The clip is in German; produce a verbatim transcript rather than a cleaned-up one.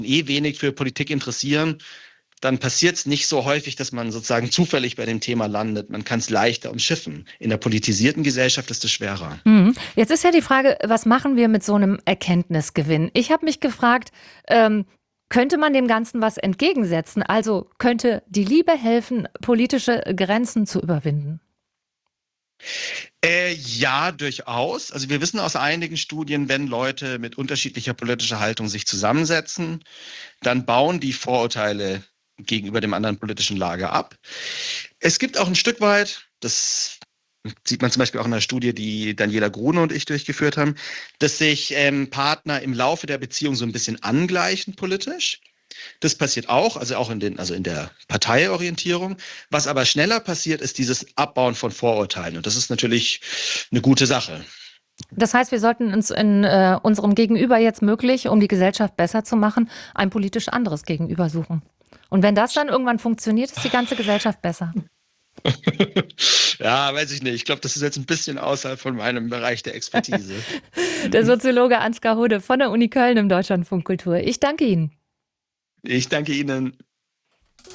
eh wenig für Politik interessieren, dann passiert es nicht so häufig, dass man sozusagen zufällig bei dem Thema landet. Man kann es leichter umschiffen. In der politisierten Gesellschaft ist es schwerer. Mhm. Jetzt ist ja die Frage, was machen wir mit so einem Erkenntnisgewinn? Ich habe mich gefragt, ähm, könnte man dem Ganzen was entgegensetzen? Also könnte die Liebe helfen, politische Grenzen zu überwinden? Äh, ja, durchaus. Also wir wissen aus einigen Studien, wenn Leute mit unterschiedlicher politischer Haltung sich zusammensetzen, dann bauen die Vorurteile gegenüber dem anderen politischen Lager ab. Es gibt auch ein Stück weit, das sieht man zum Beispiel auch in einer Studie, die Daniela Grune und ich durchgeführt haben, dass sich ähm, Partner im Laufe der Beziehung so ein bisschen angleichen politisch. Das passiert auch, also auch in, den, also in der Parteiorientierung. Was aber schneller passiert, ist dieses Abbauen von Vorurteilen. Und das ist natürlich eine gute Sache. Das heißt, wir sollten uns in äh, unserem Gegenüber jetzt möglich, um die Gesellschaft besser zu machen, ein politisch anderes Gegenüber suchen. Und wenn das dann irgendwann funktioniert, ist die ganze Gesellschaft besser. Ja, weiß ich nicht. Ich glaube, das ist jetzt ein bisschen außerhalb von meinem Bereich der Expertise. Der Soziologe Ansgar Hude von der Uni Köln im Deutschlandfunk Kultur. Ich danke Ihnen. Ich danke Ihnen.